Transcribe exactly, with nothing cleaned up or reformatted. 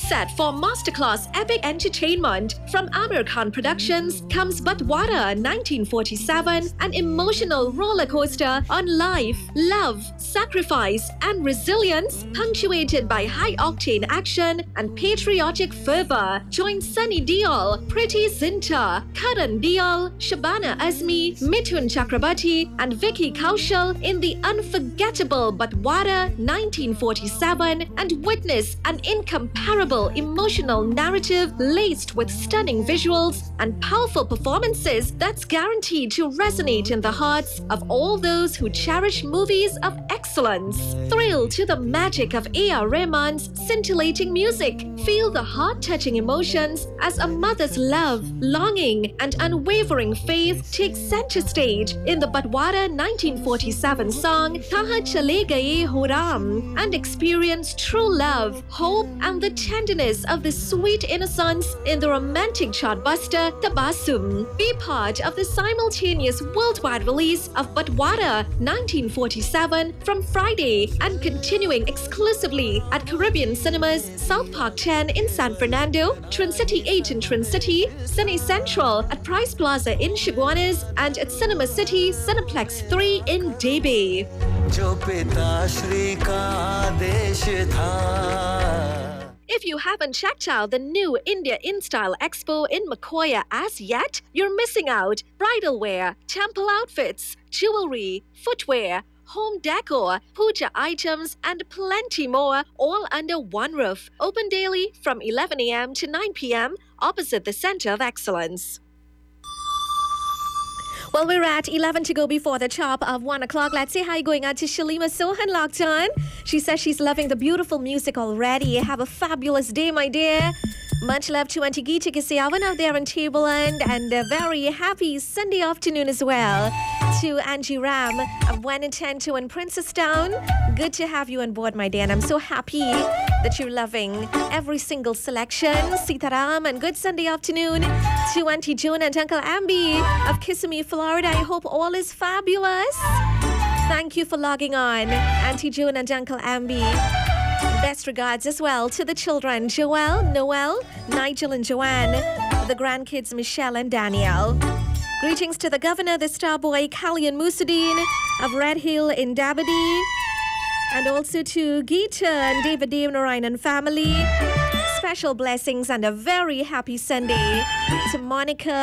set for masterclass epic entertainment. From Amir Khan Productions comes Batwara nineteen forty-seven, an emotional roller coaster on life, love, sacrifice, and resilience, punctuated by high-octane action and patriotic fervor. Join Sunny Deol, Priti Zinta, Karan Deol, Shabana Azmi, Mithun Chakrabarti, and Vicky Kaushal in the unforgettable Batwara nineteen forty-seven and witness an incomparable emotional narrative laced with stunning visuals and powerful performances that's guaranteed to resonate in the hearts of all those who cherish movies of excellence. Thrill to the magic of A R Rahman's scintillating music. Feel the heart-touching emotions as a mother's love, longing, and unwavering faith take center stage in the Batwara nineteen forty-seven song Kahan Chale Gaye Ho Ram, and experience true love, hope, and the tenderness of the sweet innocence in the romantic chartbuster Tabassum. Be part of the simultaneous worldwide release of Batwara nineteen forty-seven from Friday and continuing exclusively at Caribbean Cinemas, South Park ten in San Fernando, Twin City eight in Twin City, Cine Central at Price Plaza in Chaguanas, and at Cinema City Cineplex three in Debe. If you haven't checked out the new India InStyle Expo in Makoya as yet, you're missing out. Bridal wear, temple outfits, jewelry, footwear, home decor, puja items, and plenty more, all under one roof. Open daily from eleven a m to nine p m opposite the Center of Excellence. Well, we're at eleven to go before the top of one o'clock. Let's say hi going out to Shalima Sohan locked on. She says she's loving the beautiful music already. Have a fabulous day, my dear. Much love to Auntie Geeta Kisiawan out there in Tableland, and a very happy Sunday afternoon as well to Angie Ram of Wellington to in Princestown. Good to have you on board, my dear, and I'm so happy that you're loving every single selection. Sitaram, and good Sunday afternoon to Auntie Joan and Uncle Ambi of Kissimmee, Florida. I hope all is fabulous. Thank you for logging on, Auntie Joan and Uncle Ambi. Best regards as well to the children, Joelle, Noel, Nigel and Joanne, the grandkids Michelle and Danielle. Greetings to the governor, the star boy, Kalyan Musuddin of Red Hill in Dabadi, and also to Geeta and David Dave Narayan family. Special blessings and a very happy Sunday to Monica